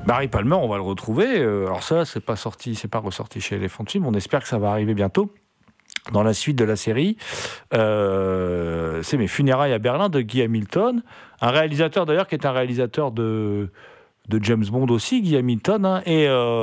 Harry Palmer, on va le retrouver. Alors ça, c'est pas ressorti chez Elephant Film. On espère que ça va arriver bientôt. Dans la suite de la série, c'est Mes funérailles à Berlin de Guy Hamilton, un réalisateur d'ailleurs qui est un réalisateur de James Bond aussi, Guy Hamilton. Hein, et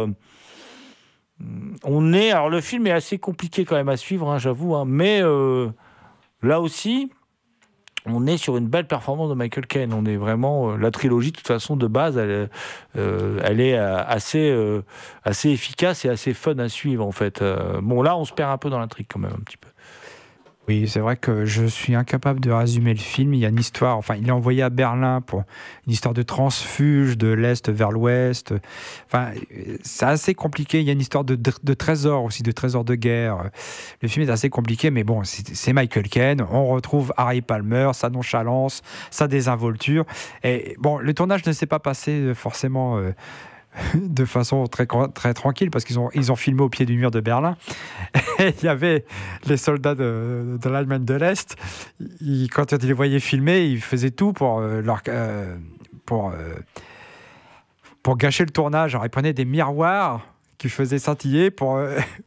alors le film est assez compliqué quand même à suivre, hein, j'avoue, hein, mais là aussi, on est sur une belle performance de Michael Caine. On est vraiment la trilogie de toute façon de base, elle est assez efficace et assez fun à suivre en fait. Bon là, on se perd un peu dans l'intrigue quand même un petit peu. Oui, c'est vrai que je suis incapable de résumer le film. Il y a une histoire, enfin, il est envoyé à Berlin pour une histoire de transfuge de l'Est vers l'Ouest. Enfin, c'est assez compliqué. Il y a une histoire de trésors aussi, de trésors de guerre. Le film est assez compliqué, mais bon, c'est Michael Caine. On retrouve Harry Palmer, sa nonchalance, sa désinvolture. Et bon, le tournage ne s'est pas passé forcément de façon très, très tranquille, parce qu'ils ont filmé au pied du mur de Berlin. Et il y avait les soldats de l'Allemagne de l'Est. Quand ils les voyaient filmer, ils faisaient tout pour gâcher le tournage. Alors, ils prenaient des miroirs qui faisaient scintiller pour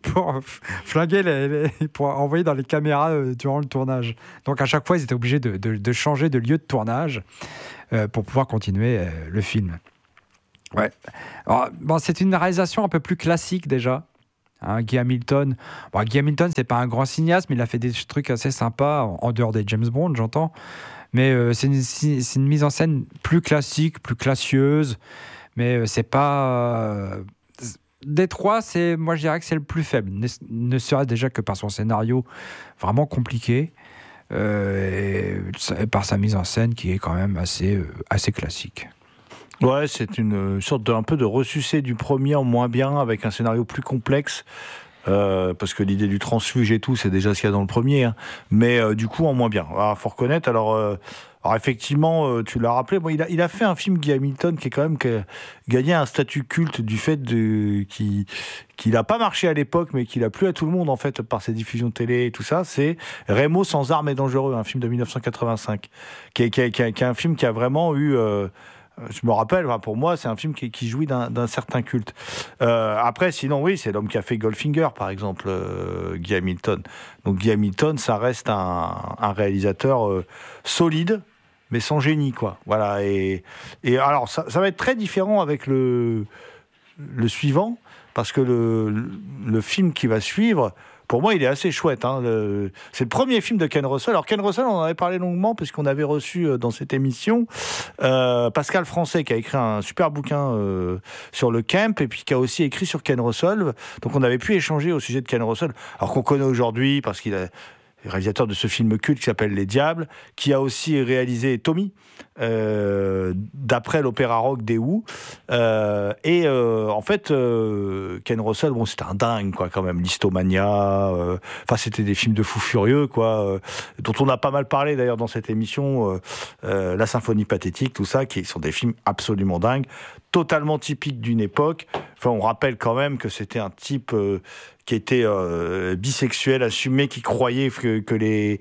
flinguer pour envoyer dans les caméras durant le tournage. Donc à chaque fois, ils étaient obligés de changer de lieu de tournage pour pouvoir continuer le film. Ouais. Alors, bon, c'est une réalisation un peu plus classique déjà. Hein, Guy Hamilton, c'est pas un grand cinéaste, mais il a fait des trucs assez sympas en dehors des James Bond, j'entends. Mais c'est une mise en scène plus classique, plus classieuse. Mais c'est pas des trois, moi je dirais que c'est le plus faible. Ne serait-ce déjà que par son scénario vraiment compliqué. Et par sa mise en scène qui est quand même assez classique. Ouais, c'est une sorte un peu de ressucé du premier en moins bien, avec un scénario plus complexe, parce que l'idée du transfuge et tout, c'est déjà ce qu'il y a dans le premier, hein, mais du coup en moins bien. Alors, faut reconnaître. Alors effectivement, tu l'as rappelé, bon, il a fait un film, Guy Hamilton, qui a gagné un statut culte du fait qu'il n'a pas marché à l'époque, mais qu'il a plu à tout le monde en fait par ses diffusions de télé et tout ça. C'est Remo sans armes et dangereux, un film de 1985, qui est un film qui a vraiment eu je me rappelle, pour moi, c'est un film qui jouit d'un certain culte. Après, sinon, oui, c'est l'homme qui a fait Goldfinger, par exemple, Guy Hamilton. Donc, Guy Hamilton, ça reste un réalisateur solide, mais sans génie, quoi. Voilà. Et alors, ça va être très différent avec le suivant, parce que le film qui va suivre, pour moi, il est assez chouette. Hein. C'est le premier film de Ken Russell. Alors, Ken Russell, on en avait parlé longuement, puisqu'on avait reçu dans cette émission Pascal Français, qui a écrit un super bouquin sur le camp, et puis qui a aussi écrit sur Ken Russell. Donc, on avait pu échanger au sujet de Ken Russell, alors qu'on connaît aujourd'hui, parce qu'il est réalisateur de ce film culte qui s'appelle Les Diables, qui a aussi réalisé Tommy, d'après l'opéra rock des Who. En fait, Ken Russell, bon, c'était un dingue, quoi, quand même. Listomania, c'était des films de fous furieux, quoi, dont on a pas mal parlé d'ailleurs dans cette émission, La Symphonie pathétique, tout ça, qui sont des films absolument dingues, totalement typiques d'une époque. Enfin, on rappelle quand même que c'était un type qui était bisexuel, assumé, qui croyait que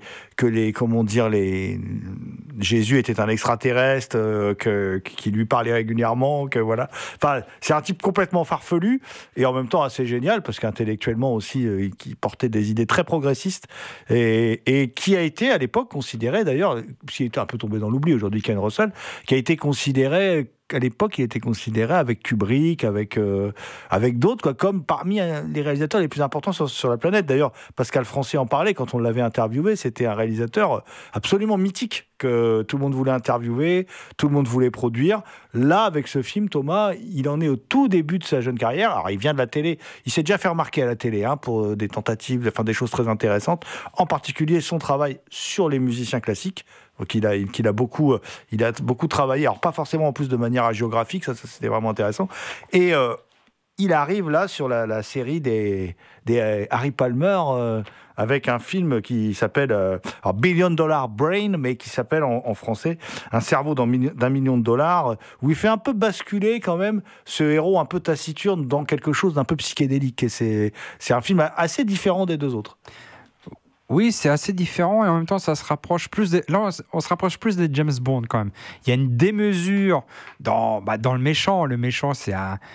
Jésus était un extraterrestre, qui lui parlait régulièrement, que voilà. Enfin, c'est un type complètement farfelu et en même temps assez génial, parce qu'intellectuellement aussi, qui portait des idées très progressistes et qui a été à l'époque considéré, d'ailleurs, s'il était un peu tombé dans l'oubli aujourd'hui, Ken Russell, qui a été considéré. À l'époque, il était considéré avec Kubrick, avec d'autres, quoi, comme parmi les réalisateurs les plus importants sur la planète. D'ailleurs, Pascal Français en parlait quand on l'avait interviewé. C'était un réalisateur absolument mythique que tout le monde voulait interviewer, tout le monde voulait produire. Là, avec ce film, Thomas, il en est au tout début de sa jeune carrière. Alors, il vient de la télé. Il s'est déjà fait remarquer à la télé, hein, pour des tentatives, enfin des choses très intéressantes. En particulier, son travail sur les musiciens classiques. Donc il a beaucoup travaillé, alors pas forcément en plus de manière hagiographique, ça c'était vraiment intéressant. Et il arrive là sur la série des Harry Palmer, avec un film qui s'appelle Billion Dollar Brain, mais qui s'appelle en français Un cerveau d'un million de dollars, où il fait un peu basculer quand même ce héros un peu taciturne dans quelque chose d'un peu psychédélique. Et c'est un film assez différent des deux autres. Oui, c'est assez différent et en même temps, ça se rapproche plus là, on se rapproche plus des James Bond quand même. Il y a une démesure dans le méchant. Le méchant, c'est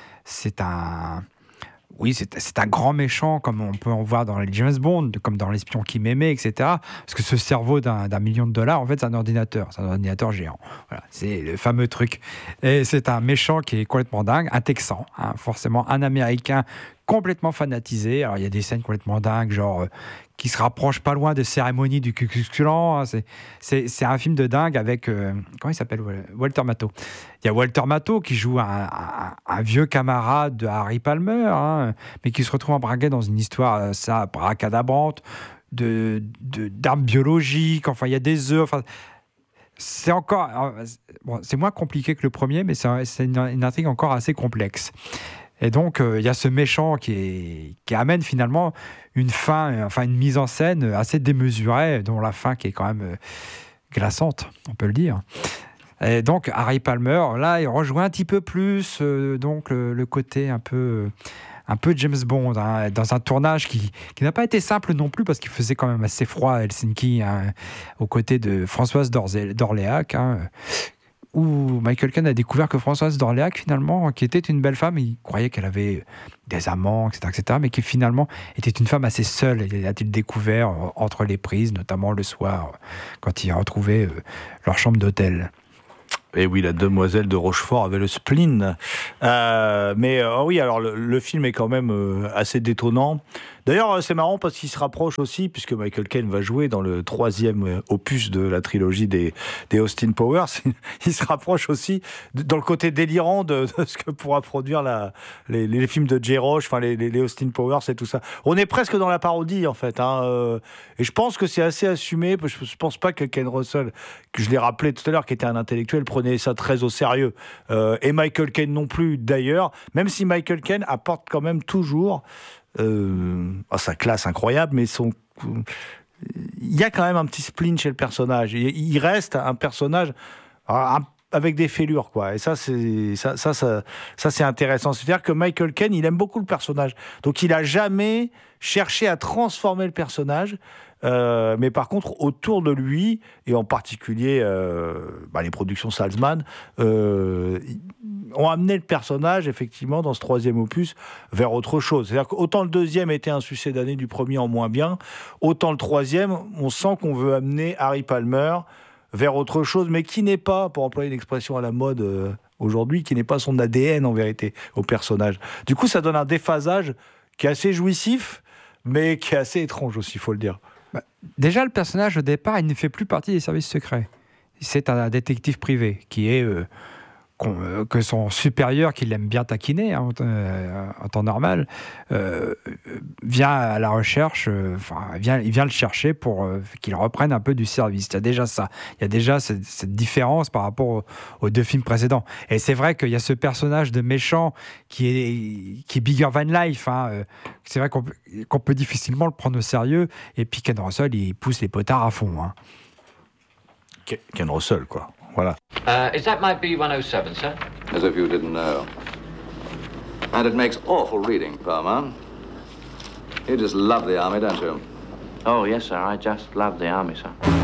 un grand méchant, comme on peut en voir dans les James Bond, comme dans L'espion qui m'aimait, etc. Parce que ce cerveau d'un million de dollars, en fait, c'est un ordinateur géant. Voilà, c'est le fameux truc. Et c'est un méchant qui est complètement dingue, un Texan, hein, forcément un Américain complètement fanatisé. Alors, il y a des scènes complètement dingues, genre qui se rapprochent pas loin de Cérémonie du Ku Klux Klan. Hein. C'est un film de dingue avec... comment il s'appelle Walter Matthau. Il y a Walter Matthau qui joue un vieux camarade de Harry Palmer, hein, mais qui se retrouve embarqué dans une histoire bracadabrante d'armes biologiques. Enfin, il y a des œufs. Enfin, c'est encore... Bon, c'est moins compliqué que le premier, mais c'est une intrigue encore assez complexe. Et donc, il y a ce méchant qui amène finalement une mise en scène assez démesurée, dont la fin qui est quand même glaçante, on peut le dire. Et donc, Harry Palmer, là, il rejoint un petit peu plus donc le côté un peu James Bond, hein, dans un tournage qui n'a pas été simple non plus, parce qu'il faisait quand même assez froid à Helsinki, hein, aux côtés de Françoise d'Orléac, hein, où Michael Caine a découvert que Françoise d'Orléac, finalement, qui était une belle femme, il croyait qu'elle avait des amants, etc., mais qui finalement était une femme assez seule. Il a-t-il découvert entre les prises, notamment le soir, quand il a retrouvé leur chambre d'hôtel. Et oui, la demoiselle de Rochefort avait le spleen. Oui, alors le film est quand même assez détonnant. D'ailleurs, c'est marrant parce qu'il se rapproche aussi, puisque Michael Caine va jouer dans le 3e opus de la trilogie des Austin Powers. Il se rapproche aussi dans le côté délirant de ce que pourra produire les films de Jay Roach, enfin les Austin Powers et tout ça. On est presque dans la parodie, en fait. Hein, et je pense que c'est assez assumé. Je ne pense pas que Ken Russell, que je l'ai rappelé tout à l'heure, qui était un intellectuel, prenait ça très au sérieux. Et Michael Caine non plus, d'ailleurs. Même si Michael Caine apporte quand même toujours... sa classe incroyable, mais il y a quand même un petit spleen chez le personnage. Il reste un personnage avec des fêlures, quoi. Et ça c'est intéressant. C'est-à-dire que Michael Caine, il aime beaucoup le personnage. Donc il a jamais cherché à transformer le personnage. Mais par contre, autour de lui, et en particulier les productions Salzman, ont amené le personnage, effectivement, dans ce 3e opus, vers autre chose. C'est-à-dire qu'autant le 2e était un succédané du premier en moins bien, autant le 3e, on sent qu'on veut amener Harry Palmer vers autre chose, mais qui n'est pas, pour employer une expression à la mode aujourd'hui, qui n'est pas son ADN, en vérité, au personnage. Du coup, ça donne un déphasage qui est assez jouissif, mais qui est assez étrange aussi, il faut le dire. Déjà, le personnage, au départ, il ne fait plus partie des services secrets. C'est un détective privé qui est... que son supérieur, qui l'aime bien taquiner en temps normal, vient à la recherche, il vient le chercher pour qu'il reprenne un peu du service. Il y a déjà ça. Il y a déjà cette différence par rapport aux 2 films précédents. Et c'est vrai qu'il y a ce personnage de méchant qui est bigger than life. Hein. C'est vrai qu'on peut difficilement le prendre au sérieux. Et puis Ken Russell, il pousse les potards à fond. Hein. Ken Russell, quoi. Voilà. Is that my B-107, sir? As if you didn't know. And it makes awful reading, Parman. You just love the army, don't you? Oh, yes, sir. I just love the army, sir.